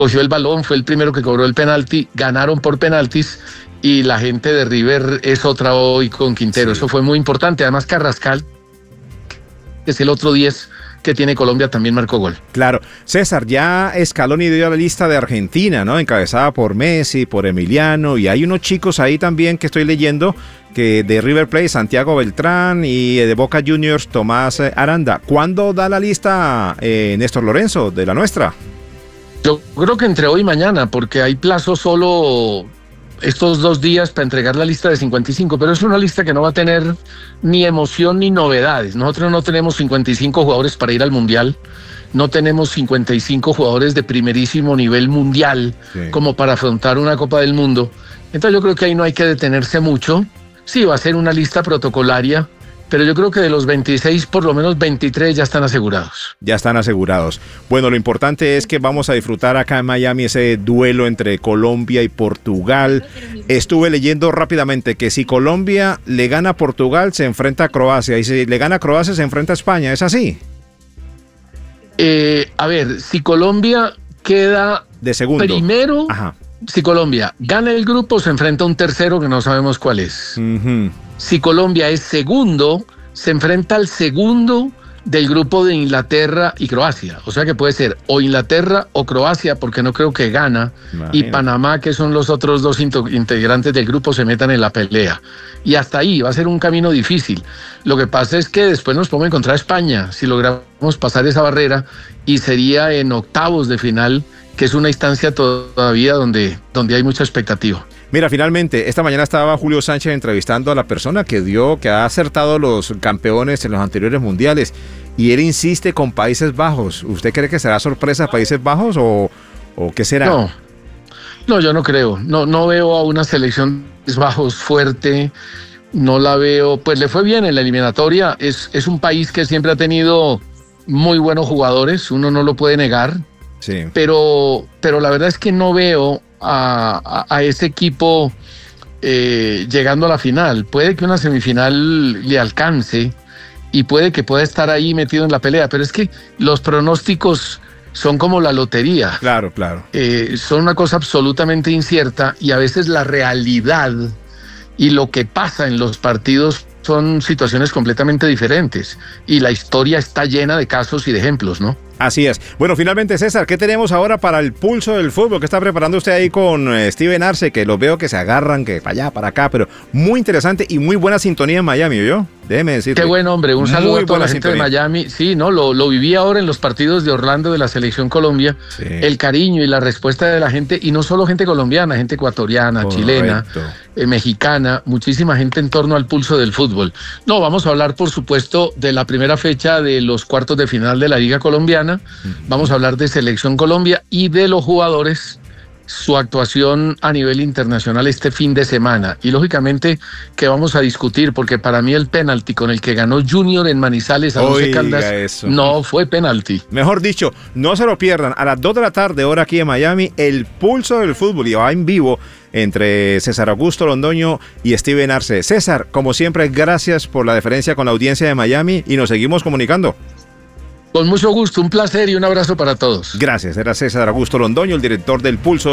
cogió el balón, fue el primero que cobró el penalti, ganaron por penaltis y la gente de River es otra hoy con Quintero. Sí. Eso fue muy importante. Además, Carrascal, que es el otro 10 que tiene Colombia, también marcó gol. Claro. César, ya Scaloni dio la lista de Argentina, ¿no? Encabezada por Messi, por Emiliano, y hay unos chicos ahí también que estoy leyendo, que de River Plate, Santiago Beltrán, y de Boca Juniors, Tomás Aranda. ¿Cuándo da la lista Néstor Lorenzo, de la nuestra? Yo creo que entre hoy y mañana, porque hay plazo solo estos 2 días para entregar la lista de 55, pero es una lista que no va a tener ni emoción ni novedades. Nosotros no tenemos 55 jugadores para ir al Mundial, no tenemos 55 jugadores de primerísimo nivel mundial, sí, como para afrontar una Copa del Mundo. Entonces yo creo que ahí no hay que detenerse mucho. Sí, va a ser una lista protocolaria, pero yo creo que de los 26, por lo menos 23 ya están asegurados. Ya están asegurados. Bueno, lo importante es que vamos a disfrutar acá en Miami ese duelo entre Colombia y Portugal. Estuve leyendo rápidamente que si Colombia le gana a Portugal, se enfrenta a Croacia, y si le gana a Croacia, se enfrenta a España. ¿Es así? A ver, si Colombia queda de segundo primero... Ajá. Si Colombia gana el grupo, se enfrenta a un tercero que no sabemos cuál es. Uh-huh. Si Colombia es segundo, se enfrenta al segundo del grupo de Inglaterra y Croacia. O sea que puede ser o Inglaterra o Croacia, porque no creo que Ghana y Panamá, que son los otros 2 integrantes del grupo, se metan en la pelea. Y hasta ahí va a ser un camino difícil. Lo que pasa es que después nos podemos encontrar a España, si logramos pasar esa barrera, y sería en octavos de final, que es una instancia todavía donde hay mucha expectativa. Mira, finalmente, esta mañana estaba Julio Sánchez entrevistando a la persona que ha acertado los campeones en los anteriores mundiales, y él insiste con Países Bajos. ¿Usted cree que será sorpresa Países Bajos o qué será? No, yo no creo. No veo a una selección de Países Bajos fuerte, no la veo. Pues le fue bien en la eliminatoria. Es un país que siempre ha tenido muy buenos jugadores, uno no lo puede negar. Sí. Pero la verdad es que no veo a ese equipo llegando a la final. Puede que una semifinal le alcance y puede que pueda estar ahí metido en la pelea, pero es que los pronósticos son como la lotería. Claro. Son una cosa absolutamente incierta, y a veces la realidad y lo que pasa en los partidos son situaciones completamente diferentes, y la historia está llena de casos y de ejemplos, ¿no? Así es. Bueno, finalmente, César, ¿qué tenemos ahora para el pulso del fútbol? ¿Qué está preparando usted ahí con Steven Arce? Que los veo que se agarran, que para allá, para acá, pero muy interesante y muy buena sintonía en Miami, ¿oyó? Déjeme decirte. Qué buen hombre, un saludo a toda la gente sintonía de Miami. Sí, no, lo viví ahora en los partidos de Orlando de la Selección Colombia, sí, el cariño y la respuesta de la gente, y no solo gente colombiana, gente ecuatoriana, correcto, chilena, mexicana, muchísima gente en torno al pulso del fútbol. No, vamos a hablar, por supuesto, de la primera fecha de los cuartos de final de la Liga Colombiana. Vamos a hablar de Selección Colombia y de los jugadores, su actuación a nivel internacional este fin de semana. Y lógicamente que vamos a discutir, porque para mí el penalti con el que ganó Junior en Manizales a 12 Caldas no fue penalti. Mejor dicho, no se lo pierdan. A las 2 de la tarde, hora aquí en Miami, el pulso del fútbol, y va en vivo entre César Augusto Londoño y Steven Arce. César, como siempre, gracias por la deferencia con la audiencia de Miami, y nos seguimos comunicando. Con mucho gusto, un placer y un abrazo para todos. Gracias, era César Augusto Londoño, el director del Pulso